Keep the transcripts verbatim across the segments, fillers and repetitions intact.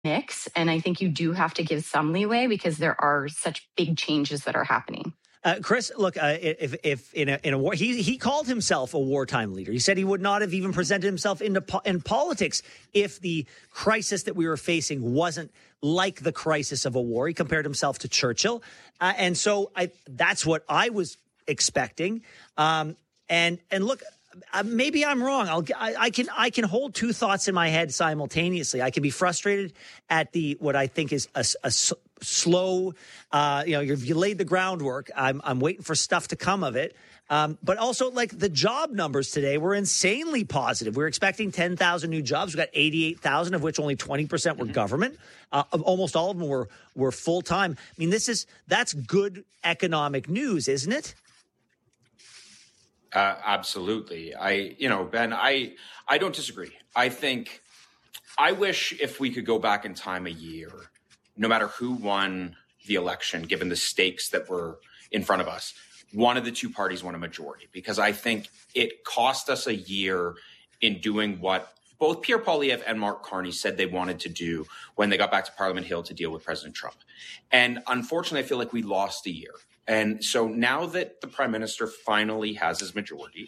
mix. And I think you do have to give some leeway because there are such big changes that are happening. Uh, Chris, look, uh, if if in a in a war, he he called himself a wartime leader. He said he would not have even presented himself into po- in politics if the crisis that we were facing wasn't like the crisis of a war. He compared himself to Churchill, uh, and so I that's what I was expecting. Um, and and look. Uh, maybe I'm wrong. I'll, I, I can I can hold two thoughts in my head simultaneously. I can be frustrated at the what I think is a, a s- slow. Uh, you know, you've, you laid the groundwork. I'm I'm waiting for stuff to come of it. Um, but also, like the job numbers today were insanely positive. We were expecting ten thousand new jobs. We got eighty-eight thousand, of which only twenty percent were government. Uh, almost all of them were were full time. I mean, this is that's good economic news, isn't it? Uh, absolutely. I, you know, Ben, I, I don't disagree. I think, I wish if we could go back in time a year, no matter who won the election, given the stakes that were in front of us, one of the two parties won a majority, because I think it cost us a year in doing what both Pierre Poilievre and Mark Carney said they wanted to do when they got back to Parliament Hill to deal with President Trump. And unfortunately, I feel like we lost a year. And so now that the prime minister finally has his majority,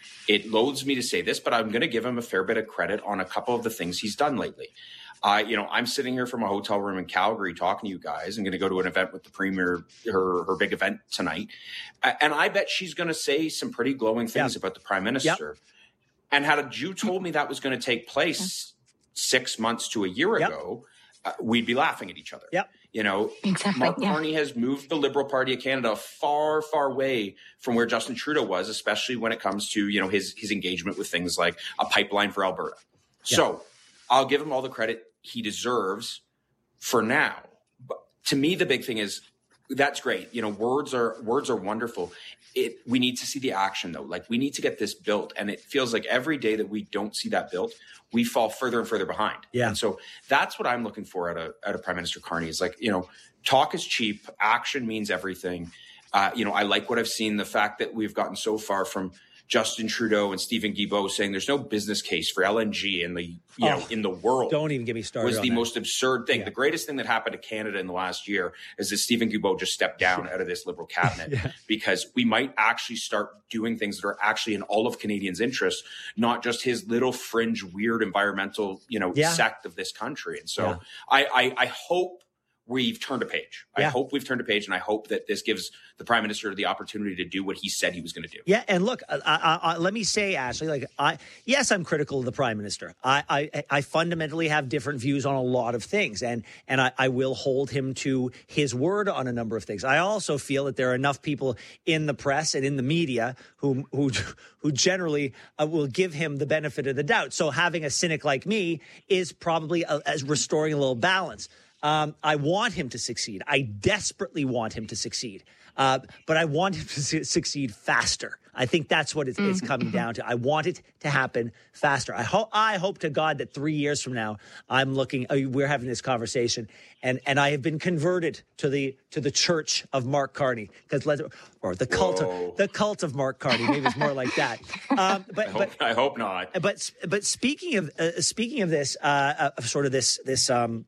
it loads me to say this, but I'm going to give him a fair bit of credit on a couple of the things he's done lately. Uh, you know, I'm sitting here from a hotel room in Calgary talking to you guys. I'm going to go to an event with the premier, her her big event tonight. And I bet she's going to say some pretty glowing things Yep. about the prime minister. Yep. And had you told me that was going to take place six months to a year Yep. ago, uh, we'd be laughing at each other. Yep. You know, exactly, Mark yeah. Carney has moved the Liberal Party of Canada far, far away from where Justin Trudeau was, especially when it comes to, you know, his his engagement with things like a pipeline for Alberta. Yeah. So I'll give him all the credit he deserves for now. But to me, the big thing is that's great. You know, words are words are wonderful. It we need to see the action, though. Like, we need to get this built. And it feels like every day that we don't see that built, we fall further and further behind. Yeah. And so that's what I'm looking for out of, out of Prime Minister Carney is like, you know, talk is cheap. Action means everything. Uh, you know, I like what I've seen. The fact that we've gotten so far from Justin Trudeau and Stephen Guilbeault saying there's no business case for L N G in the, you oh, know, in the world. Don't even get me started. Was the on most that. absurd thing. Yeah. The greatest thing that happened to Canada in the last year is that Stephen Guilbeault just stepped down out of this Liberal cabinet yeah. because we might actually start doing things that are actually in all of Canadians' interests, not just his little fringe, weird environmental, you know, yeah. sect of this country. And so yeah. I, I, I hope we've turned a page. I yeah. hope we've turned a page, and I hope that this gives the prime minister the opportunity to do what he said he was going to do. Yeah, and look, I, I, I, let me say, Ashley, like, I yes, I'm critical of the prime minister. I, I, I fundamentally have different views on a lot of things, and and I, I will hold him to his word on a number of things. I also feel that there are enough people in the press and in the media who who who generally uh, will give him the benefit of the doubt. So having a cynic like me is probably a, as restoring a little balance. Um, I want him to succeed. I desperately want him to succeed. Uh, but I want him to su- succeed faster. I think that's what it's, it's coming down to. I want it to happen faster. I hope, I hope to God that three years from now, I'm looking, uh, we're having this conversation, and, and I have been converted to the to the church of Mark Carney, because or the cult of, the cult of Mark Carney. Maybe it's more like that. Um, but I hope, but I hope not. But but speaking of uh, speaking of this, uh, of sort of this this. Um,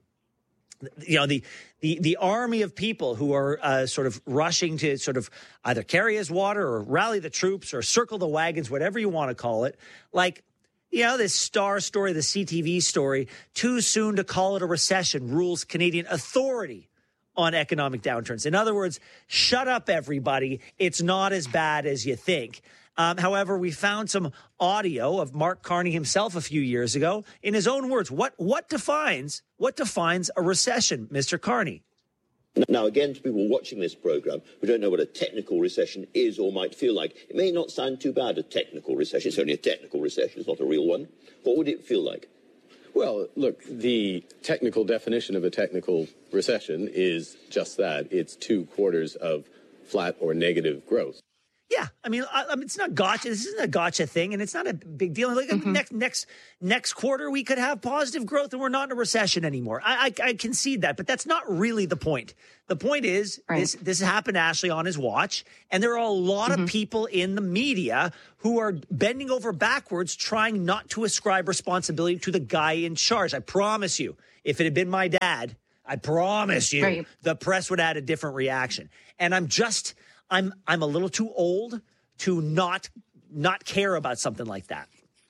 You know, the, the the army of people who are uh, sort of rushing to sort of either carry his water or rally the troops or circle the wagons, whatever you want to call it. Like, you know, this Star story, the C T V story, too soon to call it a recession, rules Canadian authority on economic downturns. In other words, shut up, everybody. It's not as bad as you think. Um, however, we found some audio of Mark Carney himself a few years ago. In his own words, what what defines what defines a recession, Mister Carney? Now, again, to people watching this program who don't know what a technical recession is or might feel like, it may not sound too bad, a technical recession. It's only a technical recession. It's not a real one. What would it feel like? Well, look, the technical definition of a technical recession is just that. It's two quarters of flat or negative growth. Yeah, I mean, I, I mean, it's not gotcha. This isn't a gotcha thing, and it's not a big deal. Like mm-hmm. next next next quarter, we could have positive growth, and we're not in a recession anymore. I I, I concede that, but that's not really the point. The point is right. this this happened to Ashley on his watch, and there are a lot mm-hmm. of people in the media who are bending over backwards trying not to ascribe responsibility to the guy in charge. I promise you, if it had been my dad, I promise you, right. the press would have had a different reaction. And I'm just. I'm I'm a little too old to not not care about something like that.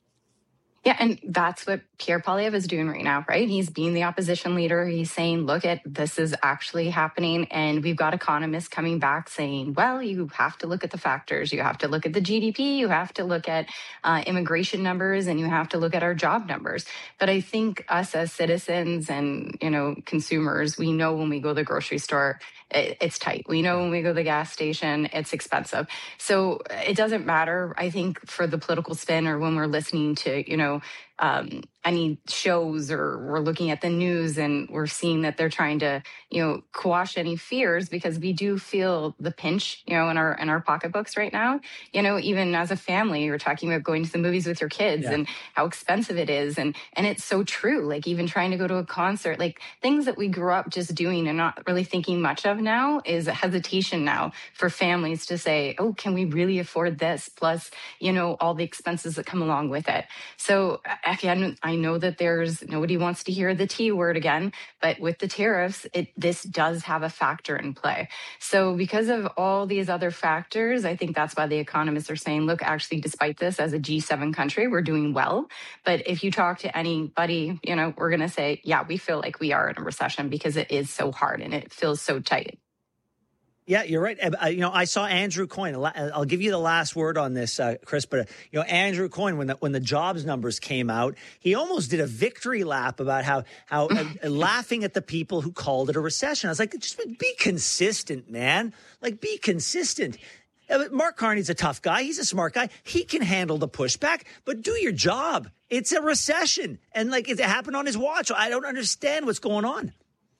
Yeah, and that's what Pierre Poilievre is doing right now, right? He's being the opposition leader. He's saying, look, at this is actually happening. And we've got economists coming back saying, well, you have to look at the factors. You have to look at the G D P. You have to look at uh, immigration numbers, and you have to look at our job numbers. But I think us as citizens and, you know, consumers, we know when we go to the grocery store, it, it's tight. We know when we go to the gas station, it's expensive. So it doesn't matter, I think, for the political spin or when we're listening to, you know, Um, any shows or we're looking at the news and we're seeing that they're trying to, you know, quash any fears, because we do feel the pinch, you know, in our in our pocketbooks right now. You know, even as a family, you're talking about going to the movies with your kids yeah. and how expensive it is. And and it's so true. Like even trying to go to a concert, like things that we grew up just doing and not really thinking much of now is a hesitation now for families to say, oh, can we really afford this? Plus, you know, all the expenses that come along with it. So again, I know that there's nobody wants to hear the T word again, but with the tariffs, it this does have a factor in play. So because of all these other factors, I think that's why the economists are saying, look, actually, despite this, as a G seven country, we're doing well. But if you talk to anybody, you know, we're going to say, yeah, we feel like we are in a recession because it is so hard and it feels so tight. Yeah, you're right. Uh, you know, I saw Andrew Coyne. I'll give you the last word on this, uh, Chris. But uh, you know, Andrew Coyne, when the when the jobs numbers came out, he almost did a victory lap about how how uh, laughing at the people who called it a recession. I was like, just be consistent, man. Like, be consistent. Uh, Mark Carney's a tough guy. He's a smart guy. He can handle the pushback. But do your job. It's a recession, and like it happened on his watch. I don't understand what's going on.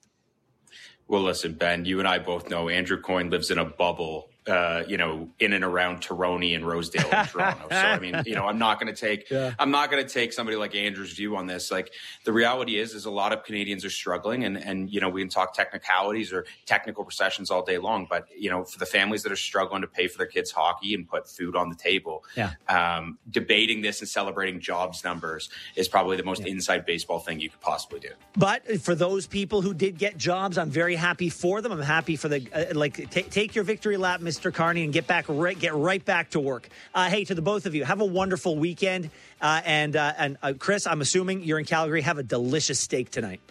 Well, listen, Ben, you and I both know Andrew Coyne lives in a bubble, uh, you know, in and around Toronto and Rosedale in Toronto. So, I mean, you know, I'm not going to take, yeah. I'm not going to take somebody like Andrew's view on this. Like, the reality is, is a lot of Canadians are struggling, and, and, you know, we can talk technicalities or technical recessions all day long, but, you know, for the families that are struggling to pay for their kids' hockey and put food on the table, yeah. um, debating this and celebrating jobs numbers is probably the most yeah. inside baseball thing you could possibly do. But for those people who did get jobs, I'm very happy for them. I'm happy for the, uh, like, t- take your victory lap, Mister Carney, and get back right, get right back to work. Uh, hey, to the both of you, have a wonderful weekend. Uh, and uh, and uh, Chris, I'm assuming you're in Calgary. Have a delicious steak tonight.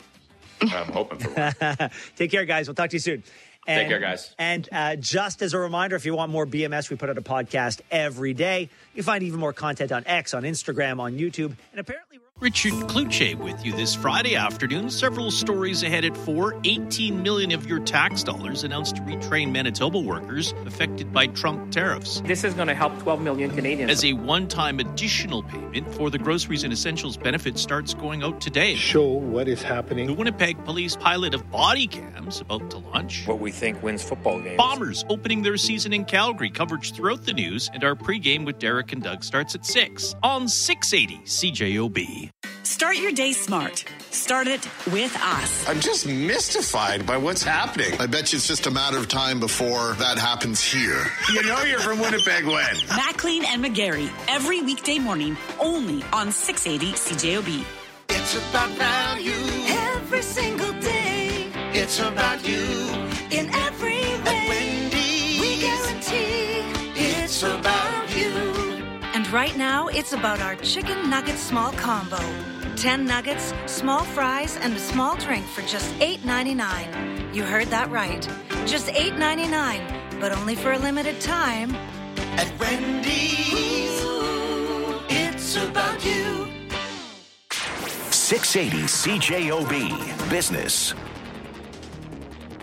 I'm hoping for one. Take care, guys. We'll talk to you soon. And, Take care, guys. And uh, just as a reminder, if you want more B M S, we put out a podcast every day. You find even more content on X, on Instagram, on YouTube, and apparently... Richard Kluche with you this Friday afternoon. Several stories ahead at four. eighteen million dollars of your tax dollars announced to retrain Manitoba workers affected by Trump tariffs. This is going to help twelve million Canadians. As a one-time additional payment for the Groceries and Essentials benefit starts going out today. Show what is happening. The Winnipeg Police pilot of body cams about to launch. What we think wins football games. Bombers opening their season in Calgary. Coverage throughout the news, and our pregame with Derek and Doug starts at six on six eighty C J O B. Start your day smart. Start it with us. I'm just mystified by what's happening. I bet you it's just a matter of time before that happens here. You know you're from Winnipeg when? Maclean and McGarry, every weekday morning, only on six eighty C J O B. It's about value. Every single day. It's about you. In every way. At Wendy's. We guarantee it's about you. And right now, it's about our chicken nugget small combo. ten nuggets, small fries, and a small drink for just eight ninety-nine. You heard that right. Just eight ninety-nine, but only for a limited time. At Wendy's, ooh, it's about you. six eighty C J O B Business.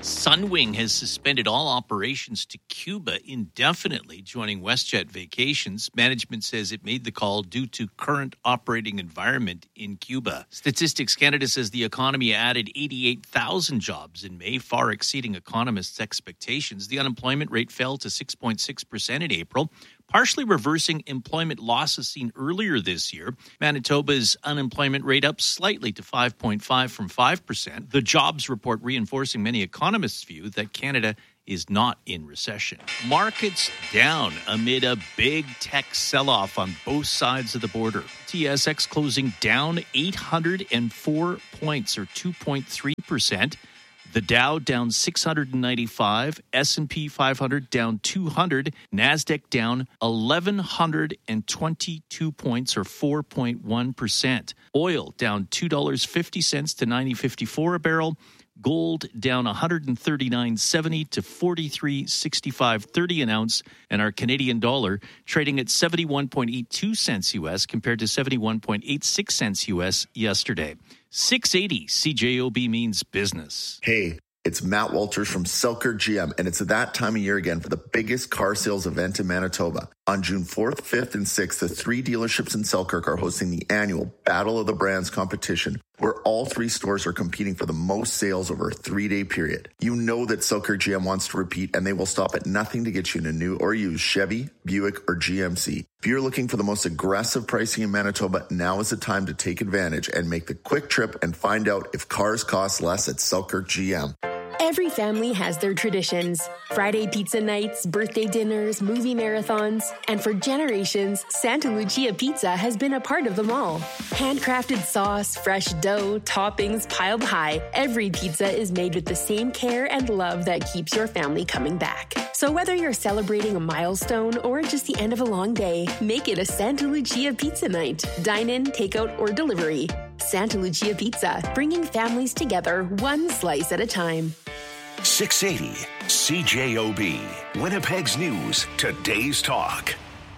Sunwing has suspended all operations to Cuba indefinitely, joining WestJet Vacations. Management says it made the call due to current operating environment in Cuba. Statistics Canada says the economy added eighty-eight thousand jobs in May, far exceeding economists' expectations. The unemployment rate fell to six point six percent in April, partially reversing employment losses seen earlier this year. Manitoba's unemployment rate up slightly to five point five from five percent. The jobs report reinforcing many economists' view that Canada is not in recession. Markets down amid a big tech sell-off on both sides of the border. T S X closing down eight hundred four points, or two point three percent. The Dow down six hundred ninety-five, S and P five hundred down two hundred, NASDAQ down one thousand one hundred twenty-two points, or four point one percent. Oil down two dollars and fifty cents to ninety fifty-four a barrel. Gold down one hundred thirty-nine dollars and seventy cents to forty-three sixty-five thirty an ounce, and our Canadian dollar trading at seventy-one point eight two cents U S compared to seventy-one point eight six cents U S yesterday. six eighty C J O B means business. Hey, it's Matt Walters from Selkirk G M, and it's that time of year again for the biggest car sales event in Manitoba. On June fourth, fifth, and sixth, the three dealerships in Selkirk are hosting the annual Battle of the Brands competition, where all three stores are competing for the most sales over a three-day period. You know that Selkirk G M wants to repeat, and they will stop at nothing to get you in a new or used Chevy, Buick, or G M C. If you're looking for the most aggressive pricing in Manitoba, now is the time to take advantage and make the quick trip and find out if cars cost less at Selkirk G M. Every family has their traditions. Friday pizza nights, birthday dinners, movie marathons. And for generations, Santa Lucia Pizza has been a part of them all. Handcrafted sauce, fresh dough, toppings piled high. Every pizza is made with the same care and love that keeps your family coming back. So whether you're celebrating a milestone or just the end of a long day, make it a Santa Lucia Pizza night. Dine in, takeout, or delivery. Santa Lucia Pizza, bringing families together one slice at a time. six eighty C J O B, Winnipeg's News, today's talk.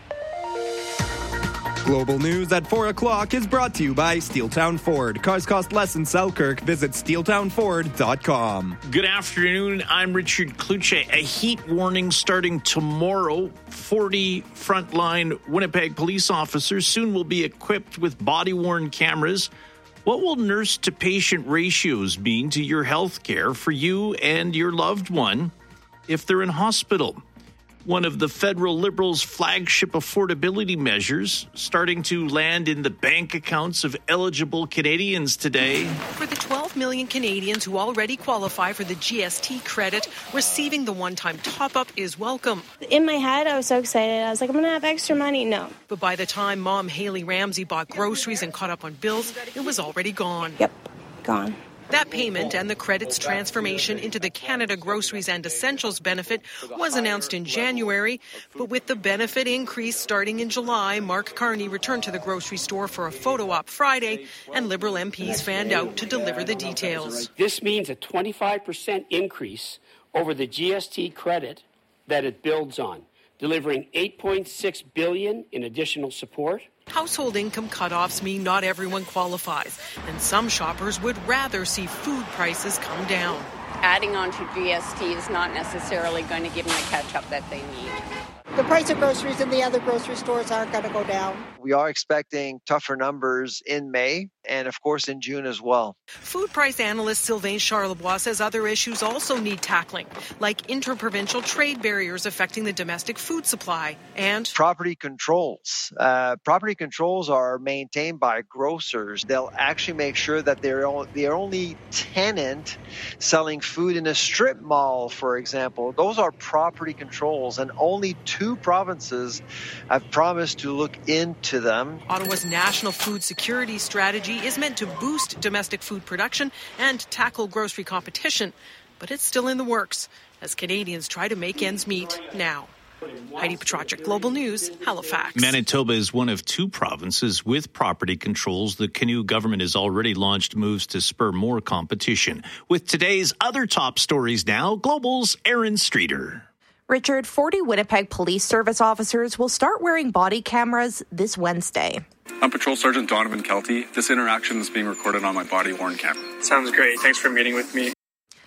Global News at four o'clock is brought to you by Steeltown Ford. Cars cost less in Selkirk. Visit steeltown ford dot com. Good afternoon. I'm Richard Kluche. A heat warning starting tomorrow. forty frontline Winnipeg police officers soon will be equipped with body-worn cameras. What will nurse-to-patient ratios mean to your health care for you and your loved one if they're in hospital? One of the federal Liberals' flagship affordability measures starting to land in the bank accounts of eligible Canadians today. For the twelve million Canadians who already qualify for the G S T credit, receiving the one-time top-up is welcome. In my head, I was so excited. I was like, I'm going to have extra money. No. But by the time Mom Haley Ramsey bought groceries and caught up on bills, it was already gone. Yep, gone. That payment and the credit's transformation into the Canada Groceries and Essentials benefit was announced in January. But with the benefit increase starting in July, Mark Carney returned to the grocery store for a photo op Friday, and Liberal M Ps fanned out to deliver the details. This means a twenty-five percent increase over the G S T credit that it builds on, delivering eight point six billion dollars in additional support. Household income cutoffs mean not everyone qualifies, and some shoppers would rather see food prices come down. Adding on to G S T is not necessarily going to give them the catch-up that they need. The price of groceries in the other grocery stores aren't going to go down. We are expecting tougher numbers in May and, of course, in June as well. Food price analyst Sylvain Charlebois says other issues also need tackling, like interprovincial trade barriers affecting the domestic food supply and property controls. Uh, property controls are maintained by grocers. They'll actually make sure that they're the only tenant selling food in a strip mall, for example. Those are property controls, and only two provinces have promised to look into them. Ottawa's national food security strategy is meant to boost domestic food production and tackle grocery competition, but it's still in the works as Canadians try to make ends meet now. Heidi Petracek, Global News, Halifax. Manitoba is one of two provinces with property controls. The Canoe government has already launched moves to spur more competition. With today's other top stories now, Global's Aaron Streeter. Richard, forty Winnipeg Police Service officers will start wearing body cameras this Wednesday. I'm Patrol Sergeant Donovan Kelty. This interaction is being recorded on my body-worn camera. Sounds great. Thanks for meeting with me.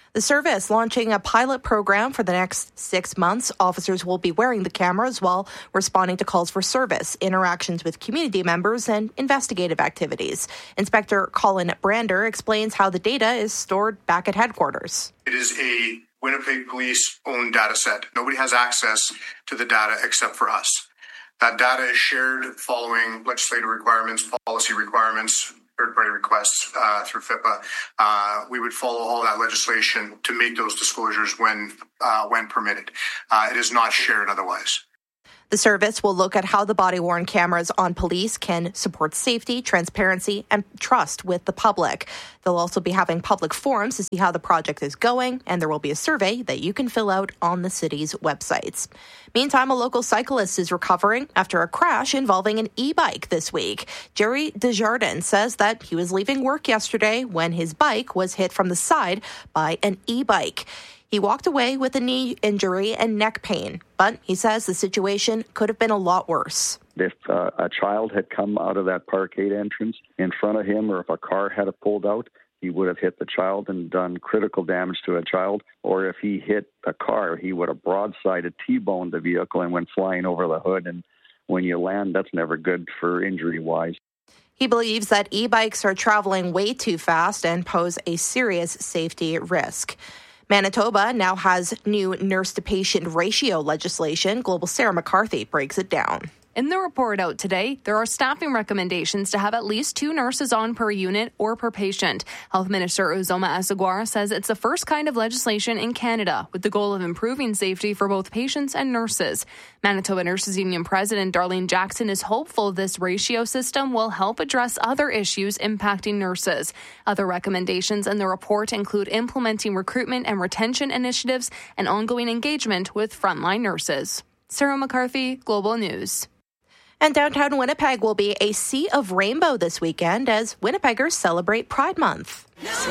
The service launching a pilot program for the next six months. Officers will be wearing the cameras while responding to calls for service, interactions with community members, and investigative activities. Inspector Colin Brander explains how the data is stored back at headquarters. It is a Winnipeg Police-owned data set. Nobody has access to the data except for us. That data is shared following legislative requirements, policy requirements, third-party requests uh, through FIPA. Uh, we would follow all that legislation to make those disclosures when uh, when permitted. Uh, it is not shared otherwise. The service will look at how the body-worn cameras on police can support safety, transparency, and trust with the public. They'll also be having public forums to see how the project is going, and there will be a survey that you can fill out on the city's websites. Meantime, a local cyclist is recovering after a crash involving an e-bike this week. Jerry Desjardins says that he was leaving work yesterday when his bike was hit from the side by an e-bike. He walked away with a knee injury and neck pain, but he says the situation could have been a lot worse. If uh, a child had come out of that parkade entrance in front of him, or if a car had pulled out, he would have hit the child and done critical damage to a child. Or if he hit a car, he would have broadsided, T-boned the vehicle and went flying over the hood. And when you land, that's never good for injury-wise. He believes that e-bikes are traveling way too fast and pose a serious safety risk. Manitoba now has new nurse-to-patient ratio legislation. Global Sarah McCarthy breaks it down. In the report out today, there are staffing recommendations to have at least two nurses on per unit or per patient. Health Minister Uzoma Asseguara says it's the first kind of legislation in Canada with the goal of improving safety for both patients and nurses. Manitoba Nurses Union President Darlene Jackson is hopeful this ratio system will help address other issues impacting nurses. Other recommendations in the report include implementing recruitment and retention initiatives and ongoing engagement with frontline nurses. Sarah McCarthy, Global News. And downtown Winnipeg will be a sea of rainbow this weekend as Winnipeggers celebrate Pride Month.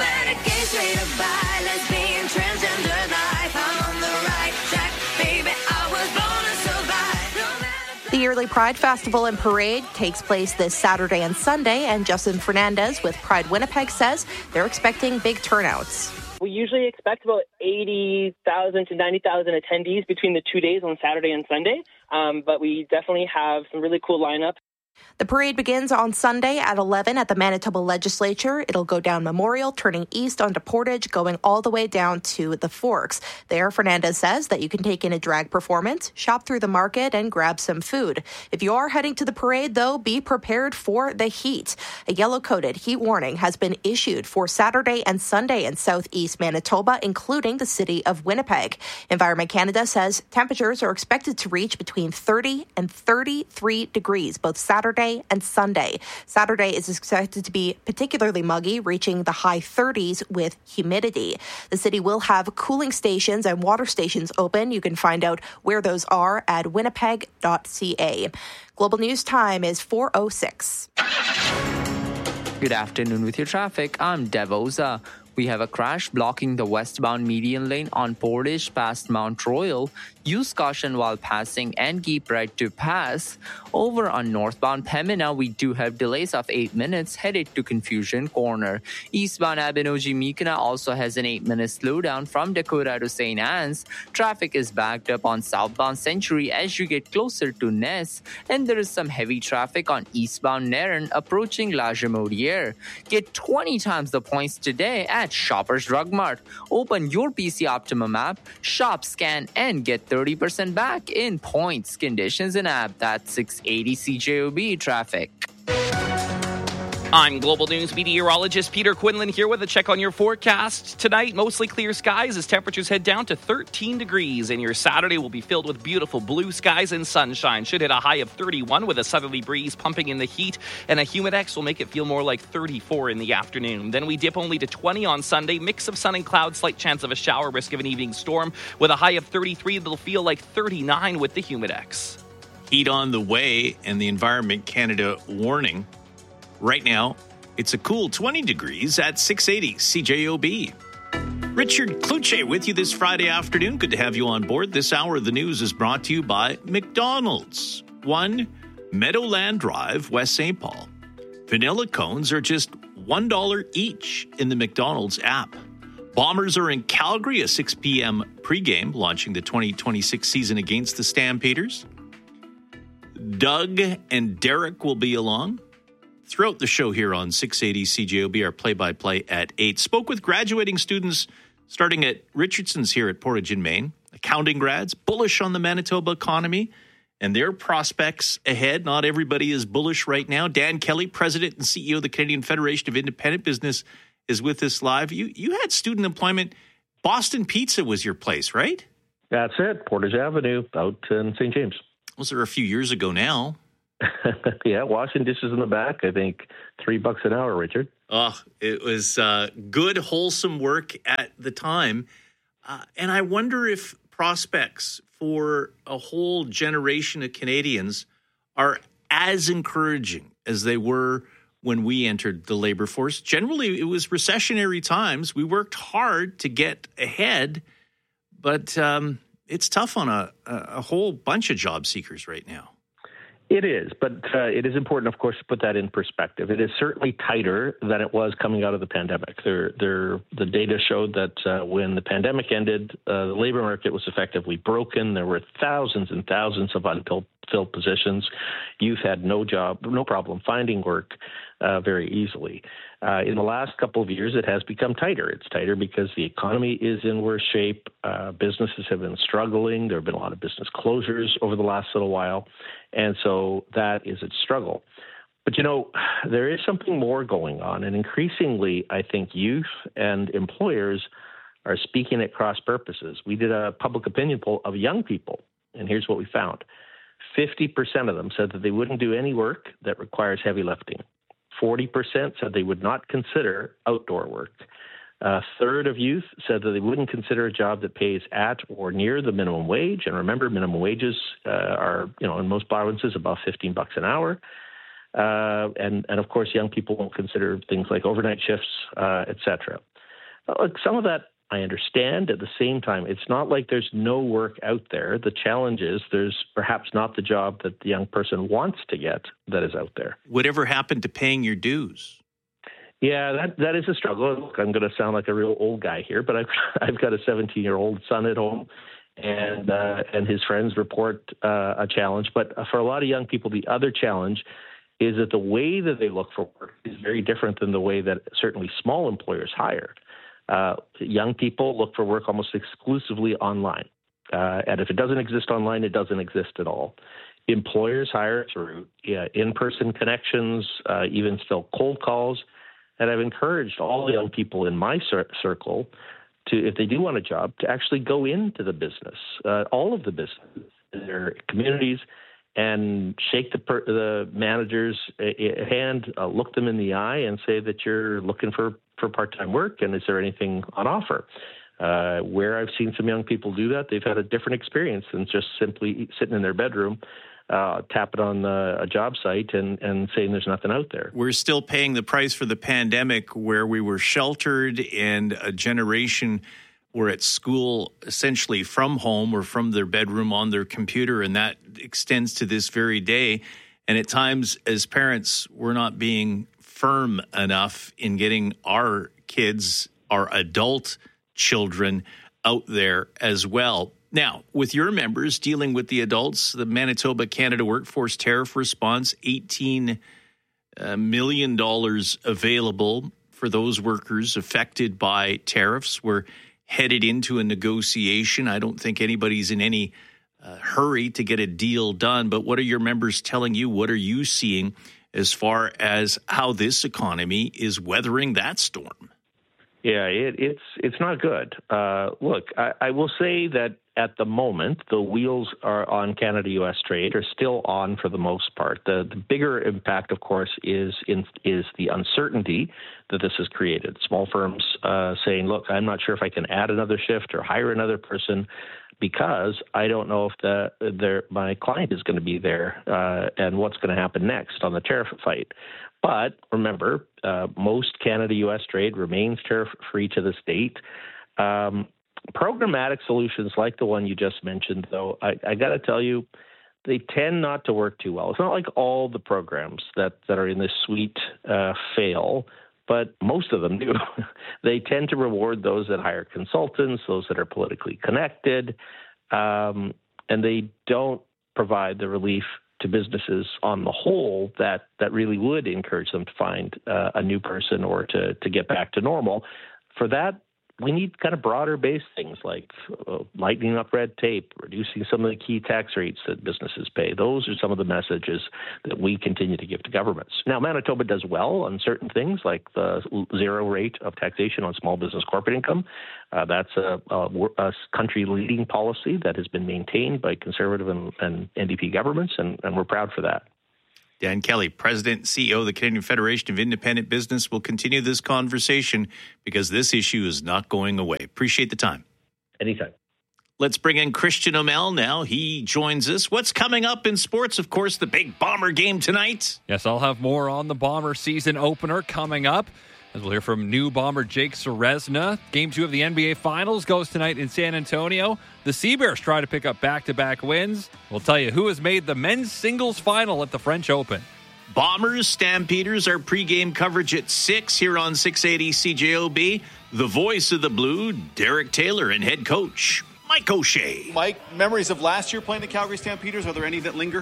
The yearly Pride Festival and Parade takes place this Saturday and Sunday, and Justin Fernandez with Pride Winnipeg says they're expecting big turnouts. We usually expect about eighty thousand to ninety thousand attendees between the two days on Saturday and Sunday, um, but we definitely have some really cool lineups. The parade begins on Sunday at eleven at the Manitoba Legislature. It'll go down Memorial, turning east onto Portage, going all the way down to the Forks. There, Fernandez says that you can take in a drag performance, shop through the market, and grab some food. If you are heading to the parade, though, be prepared for the heat. A yellow-coated heat warning has been issued for Saturday and Sunday in southeast Manitoba, including the city of Winnipeg. Environment Canada says temperatures are expected to reach between thirty and thirty-three degrees both Saturday and Sunday. Saturday is expected to be particularly muggy, reaching the high thirties with humidity. The city will have cooling stations and water stations open. You can find out where those are at winnipeg dot c a. Global News Time is four oh six. Good afternoon with your traffic. I'm Dev Oza. We have a crash blocking the westbound median lane on Portage past Mount Royal. Use caution while passing and keep right to pass. Over on northbound Pembina, we do have delays of eight minutes headed to Confusion Corner. Eastbound Abinogi-Mikina also has an eight minute slowdown from Dakota to Saint Anne's. Traffic is backed up on southbound Century as you get closer to Ness. And there is some heavy traffic on eastbound Nairn approaching La Jamodiere. Get twenty times the points today at Shoppers Drug Mart. Open your P C Optimum app, shop, scan, and get thirty percent back in points, conditions, and app. That's six eighty C J O B traffic. I'm Global News meteorologist Peter Quinlan here with a check on your forecast. Tonight, mostly clear skies as temperatures head down to thirteen degrees, and your Saturday will be filled with beautiful blue skies and sunshine. Should hit a high of thirty-one with a southerly breeze pumping in the heat, and a humidex will make it feel more like thirty-four in the afternoon. Then we dip only to twenty on Sunday, mix of sun and clouds, slight chance of a shower, risk of an evening storm. With a high of thirty-three, it'll feel like thirty-nine with the humidex. Heat on the way, and the Environment Canada warning. Right now, it's a cool twenty degrees at six eighty C J O B. Richard Kluche with you this Friday afternoon. Good to have you on board. This hour of the news is brought to you by McDonald's. One Meadowland Drive, West Saint Paul. Vanilla cones are just one dollar each in the McDonald's app. Bombers are in Calgary, a six p.m. pregame, launching the twenty twenty-six season against the Stampeders. Doug and Derek will be along throughout the show here on six eighty C J O B, our play-by-play at eight. Spoke with graduating students starting at Richardson's here at Portage in Maine, accounting grads, bullish on the Manitoba economy and their prospects ahead. Not everybody is bullish right now. Dan Kelly, president and C E O of the Canadian Federation of Independent Business, is with us live. You you had student employment. Boston Pizza was your place, right? That's it. Portage Avenue out in Saint James. Was there a few years ago now? Yeah, washing dishes in the back. I think three bucks an hour, Richard. Oh, it was uh, good, wholesome work at the time. Uh, and I wonder if prospects for a whole generation of Canadians are as encouraging as they were when we entered the labor force. Generally, it was recessionary times. We worked hard to get ahead, but um, it's tough on a, a whole bunch of job seekers right now. It is, but uh, it is important, of course, to put that in perspective. It is certainly tighter than it was coming out of the pandemic. There, there, the data showed that uh, when the pandemic ended, uh, the labor market was effectively broken. There were thousands and thousands of unfilled positions. Youth had no job, no problem finding work uh, very easily. Uh, in the last couple of years, it has become tighter. It's tighter because the economy is in worse shape. Uh, businesses have been struggling. There have been a lot of business closures over the last little while. And so that is a struggle. But, you know, there is something more going on. And increasingly, I think youth and employers are speaking at cross purposes. We did a public opinion poll of young people, and here's what we found. fifty percent of them said that they wouldn't do any work that requires heavy lifting. forty percent said they would not consider outdoor work. A third of youth said that they wouldn't consider a job that pays at or near the minimum wage. And remember, minimum wages uh, are, you know, in most provinces above fifteen bucks an hour. Uh, and, and of course, young people won't consider things like overnight shifts, uh, et cetera. Look, some of that I understand. At the same time, it's not like there's no work out there. The challenge is there's perhaps not the job that the young person wants to get that is out there. Whatever happened to paying your dues? Yeah, that that is a struggle. Look, I'm going to sound like a real old guy here, but I've I've got a seventeen-year-old son at home, and uh, and his friends report uh, a challenge. But for a lot of young people, the other challenge is that the way that they look for work is very different than the way that certainly small employers hire. Uh, young people look for work almost exclusively online, uh, and if it doesn't exist online, it doesn't exist at all. Employers hire through yeah, in-person connections, uh, even still cold calls. And I've encouraged all the young people in my cir- circle to, if they do want a job, to actually go into the business, uh, all of the businesses in their communities, and shake the, per- the manager's hand, uh, look them in the eye, and say that you're looking for, for part-time work, and is there anything on offer? Uh, where I've seen some young people do that, they've had a different experience than just simply sitting in their bedroom, Uh, tap it on uh, a job site and, and saying there's nothing out there. We're still paying the price for the pandemic, where we were sheltered and a generation were at school essentially from home or from their bedroom on their computer, and that extends to this very day. And at times, as parents, we're not being firm enough in getting our kids, our adult children, out there as well. Now, with your members dealing with the adults, the Manitoba Canada Workforce Tariff Response, eighteen million dollars available for those workers affected by tariffs. We're headed into a negotiation. I don't think anybody's in any uh, hurry to get a deal done. But what are your members telling you? What are you seeing as far as how this economy is weathering that storm? Yeah, it, it's it's not good. Uh, look, I, I will say that at the moment, the wheels are on Canada-U S trade are still on for the most part. The, the bigger impact, of course, is in, is the uncertainty that this has created. Small firms uh, saying, look, I'm not sure if I can add another shift or hire another person because I don't know if the, the my client is going to be there uh, and what's going to happen next on the tariff fight. But remember, uh, most Canada-U S trade remains tariff-free to this date. Um, programmatic solutions like the one you just mentioned, though, I, I got to tell you, they tend not to work too well. It's not like all the programs that, that are in this suite uh, fail. but most of them do. They tend to reward those that hire consultants, those that are politically connected, um, and they don't provide the relief to businesses on the whole that, that really would encourage them to find uh, a new person or to, to get back to normal. For that, we need kind of broader-based things like uh, lightening up red tape, reducing some of the key tax rates that businesses pay. Those are some of the messages that we continue to give to governments. Now, Manitoba does well on certain things like the zero rate of taxation on small business corporate income. Uh, that's a, a, a country-leading policy that has been maintained by Conservative and, and N D P governments, and, and we're proud for that. Dan Kelly, President and C E O of the Canadian Federation of Independent Business, will continue this conversation because this issue is not going away. Appreciate the time. Anytime. Let's bring in Christian O'Mell now. He joins us. What's coming up in sports? Of course, the big Bomber game tonight. Yes, I'll have more on the Bomber season opener coming up, as we'll hear from new Bomber Jake Serezna. Game two of the N B A Finals goes tonight in San Antonio. The Seabears try to pick up back-to-back wins. We'll tell you who has made the men's singles final at the French Open. Bombers, Stampeders, our pregame coverage at six here on six eighty C J O B. The voice of the Blue, Derek Taylor, and head coach Mike O'Shea. Mike, memories of last year playing the Calgary Stampeders, are there any that linger?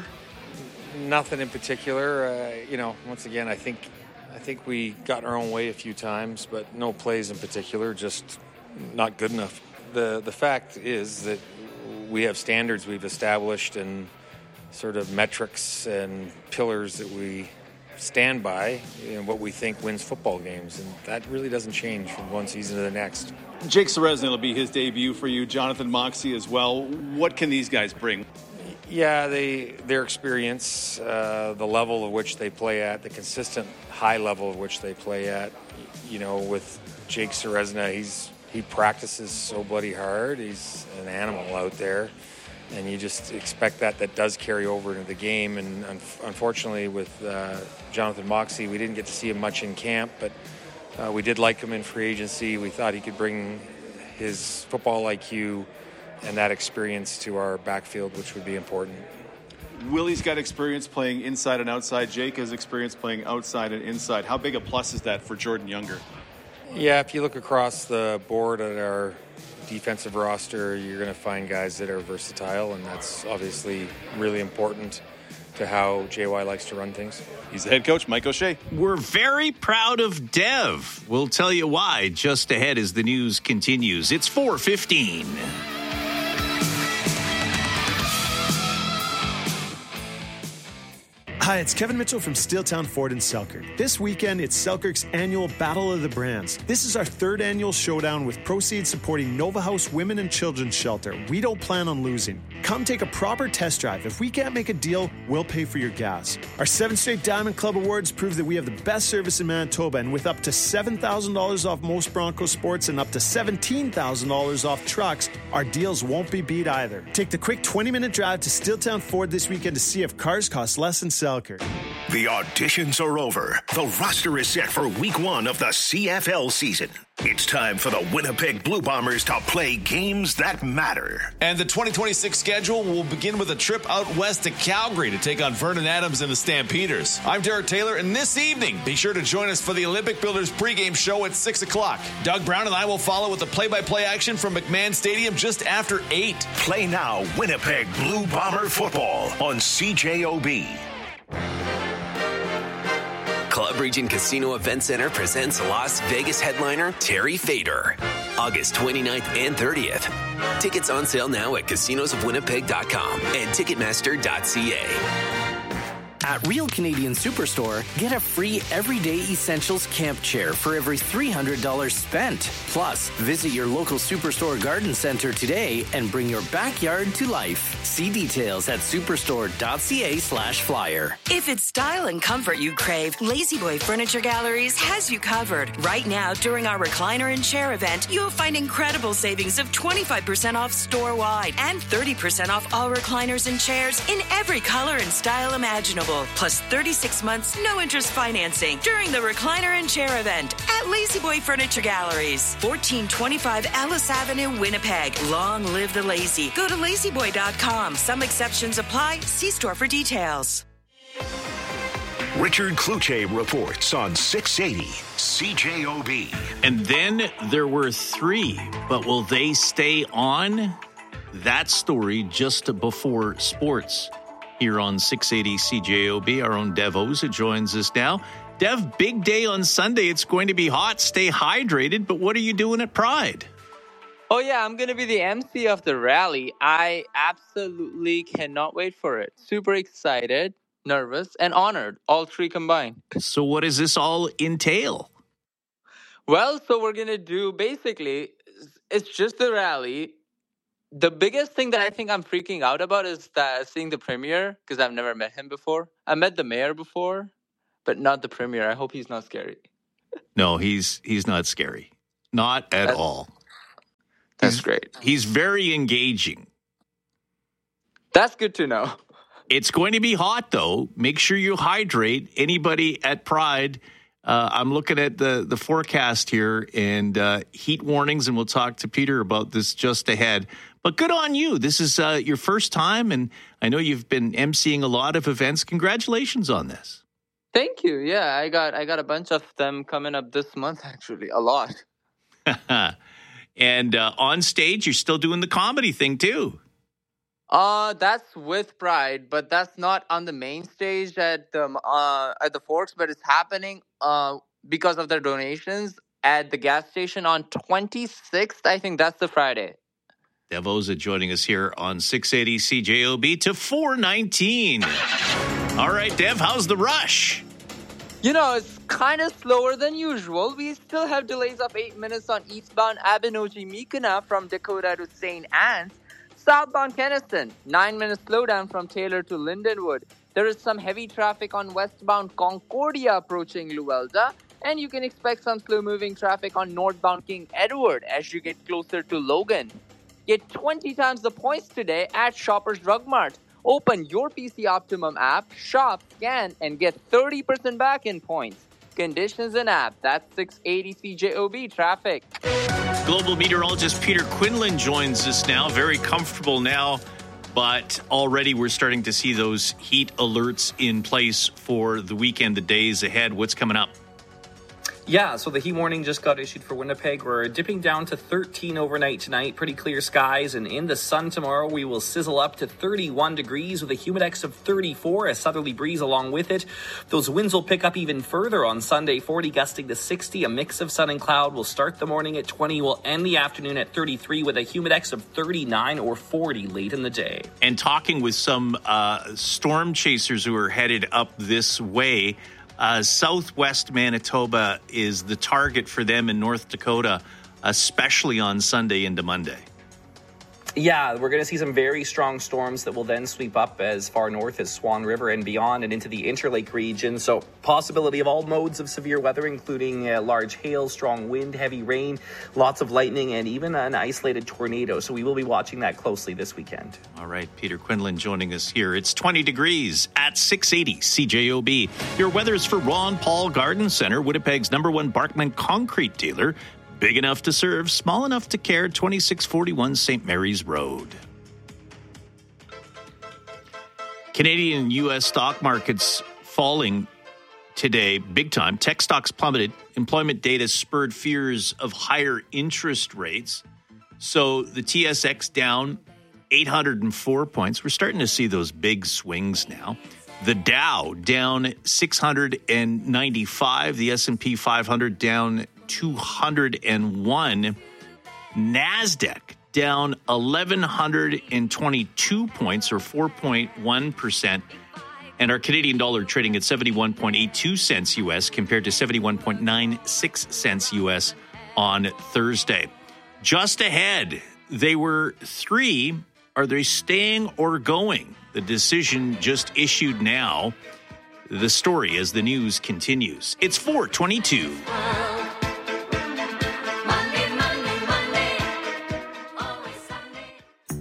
Nothing in particular. Uh, you know, once again, I think I think we got our own way a few times, but no plays in particular, just not good enough. The the fact is that we have standards we've established and sort of metrics and pillars that we stand by and what we think wins football games, and that really doesn't change from one season to the next. Jake Serezna will be his debut for you, Jonathan Moxey as well. What can these guys bring? Yeah, they their experience, uh, the level of which they play at, the consistent high level of which they play at. You know, with Jake Serezna, he's he practices so bloody hard. He's an animal out there, and you just expect that that does carry over into the game. And un- unfortunately, with uh, Jonathan Moxey, we didn't get to see him much in camp, but uh, we did like him in free agency. We thought he could bring his football I Q and that experience to our backfield, which would be important. Willie's got experience playing inside and outside. Jake has experience playing outside and inside. How big a plus is that for Jordan Younger? Yeah, if you look across the board at our defensive roster, you're going to find guys that are versatile, and that's obviously really important to how J Y likes to run things. He's the head coach, Mike O'Shea. We're very proud of Dev. We'll tell you why just ahead as the news continues. It's four fifteen. Hi, it's Kevin Mitchell from Steeltown Ford in Selkirk. This weekend, it's Selkirk's annual Battle of the Brands. This is our third annual showdown with proceeds supporting Nova House Women and Children's Shelter. We don't plan on losing. Come take a proper test drive. If we can't make a deal, we'll pay for your gas. Our seven straight Diamond Club Awards prove that we have the best service in Manitoba, and with up to seven thousand dollars off most Bronco Sports and up to seventeen thousand dollars off trucks, our deals won't be beat either. Take the quick twenty-minute drive to Steeltown Ford this weekend to see if cars cost less in Selkirk. The auditions are over. The roster is set for week one of the C F L season. It's time for the Winnipeg Blue Bombers to play games that matter. And the twenty twenty-six schedule will begin with a trip out west to Calgary to take on Vernon Adams and the Stampeders. I'm Derek Taylor, and this evening, be sure to join us for the Olympic Builders pregame show at six o'clock. Doug Brown and I will follow with the play-by-play action from McMahon Stadium just after eight. Play now Winnipeg Blue Bomber football on C J O B. Club Region Casino Event Center presents Las Vegas headliner Terry Fader, August twenty-ninth and thirtieth. Tickets on sale now at casinos of winnipeg dot com and ticketmaster dot c a. At Real Canadian Superstore, get a free Everyday Essentials camp chair for every three hundred dollars spent. Plus, visit your local Superstore garden center today and bring your backyard to life. See details at superstore dot c a slash flyer. If it's style and comfort you crave, Lazy Boy Furniture Galleries has you covered. Right now, during our recliner and chair event, you'll find incredible savings of twenty-five percent off store-wide and thirty percent off all recliners and chairs in every color and style imaginable. Plus thirty-six months, no interest financing during the recliner and chair event at Lazy Boy Furniture Galleries, fourteen twenty-five Ellis Avenue, Winnipeg. Long live the lazy. Go to lazy boy dot com. Some exceptions apply. See store for details. Richard Cloutier reports on six eighty C J O B. And then there were three, but will they stay on? That story just before sports here on six eighty C J O B. Our own Dev Oza joins us now. Dev, big day on Sunday. It's going to be hot. Stay hydrated. But what are you doing at Pride? Oh, yeah, I'm going to be the M C of the rally. I absolutely cannot wait for it. Super excited, nervous, and honored, all three combined. So what does this all entail? Well, so we're going to do, basically, it's just the rally. The biggest thing that I think I'm freaking out about is that seeing the premier, because I've never met him before. I met the mayor before, but not the premier. I hope he's not scary. No, he's he's not scary. Not at That's- all. That's He's- great. He's very engaging. That's good to know. It's going to be hot, though. Make sure you hydrate. Anybody at Pride, uh, I'm looking at the, the forecast here and uh, heat warnings, and we'll talk to Peter about this just ahead. But good on you. This is uh, your first time, and I know you've been emceeing a lot of events. Congratulations on this. Thank you. Yeah, I got I got a bunch of them coming up this month, actually. A lot. And uh, on stage, you're still doing the comedy thing, too. Uh, that's with Pride, but that's not on the main stage at the uh at the Forks, but it's happening uh because of their donations at the gas station on twenty-sixth. I think that's the Friday. Dev Oza joining us here on six eighty C J O B to four nineteen. All right, Dev, how's the rush? You know, it's kind of slower than usual. We still have delays of eight minutes on eastbound Abinogi-Mikana from Dakota to Saint Anne's. Southbound Keniston, nine minutes slowdown from Taylor to Lindenwood. There is some heavy traffic on westbound Concordia approaching Luelda. And you can expect some slow-moving traffic on northbound King Edward as you get closer to Logan. Get twenty times the points today at Shoppers Drug Mart. Open your P C Optimum app, shop, scan, and get thirty percent back in points. Conditions and app. That's six eighty C J O B traffic. Global meteorologist Peter Quinlan joins us now. Very comfortable now, but already we're starting to see those heat alerts in place for the weekend, the days ahead. What's coming up? Yeah, so the heat warning just got issued for Winnipeg. We're dipping down to thirteen overnight tonight. Pretty clear skies. And in the sun tomorrow, we will sizzle up to thirty-one degrees with a humidex of thirty-four, a southerly breeze along with it. Those winds will pick up even further on Sunday, forty gusting to sixty. A mix of sun and cloud will start the morning at twenty, will end the afternoon at thirty-three with a humidex of thirty-nine or forty late in the day. And talking with some uh, storm chasers who are headed up this way, Uh, southwest Manitoba is the target for them in North Dakota, especially on Sunday into Monday. Yeah, we're going to see some very strong storms that will then sweep up as far north as Swan River and beyond and into the Interlake region. So possibility of all modes of severe weather, including uh, large hail, strong wind, heavy rain, lots of lightning, and even an isolated tornado. So we will be watching that closely this weekend. All right, Peter Quinlan joining us here. It's twenty degrees at six eighty C J O B. Your weather's for Ron Paul Garden Center, Winnipeg's number one Barkman concrete dealer. Big enough to serve, small enough to care, twenty-six forty-one Saint Mary's Road. Canadian and U S stock markets falling today big time. Tech stocks plummeted. Employment data spurred fears of higher interest rates. So the T S X down eight hundred four points. We're starting to see those big swings now. The Dow down six hundred ninety-five. The S and P five hundred down two hundred one. NASDAQ down eleven twenty-two points or four point one percent. And our Canadian dollar trading at seventy-one point eight two cents U S compared to seventy-one point nine six cents U S on Thursday. Just ahead, they were three. Are they staying or going? The decision just issued now. The story as the news continues. It's four twenty-two.